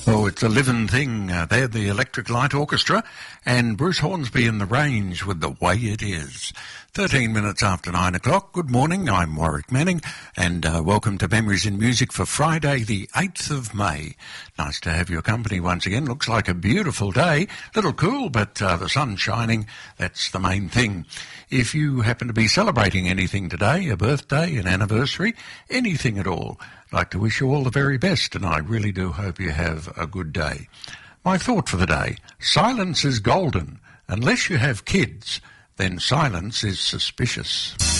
Oh, it's a living thing. They're the Electric Light Orchestra and Bruce Hornsby in the Range with The Way It Is. 13 minutes after 9 o'clock. Good morning, I'm Warwick Manning and welcome to Memories in Music for Friday the 8th of May. Nice to have your company once again. Looks like a beautiful day. Little cool, but the sun's shining. That's the main thing. If you happen to be celebrating anything today, a birthday, an anniversary, anything at all, I'd like to wish you all the very best, and I really do hope you have a good day. My thought for the day: silence is golden. Unless you have kids, then silence is suspicious.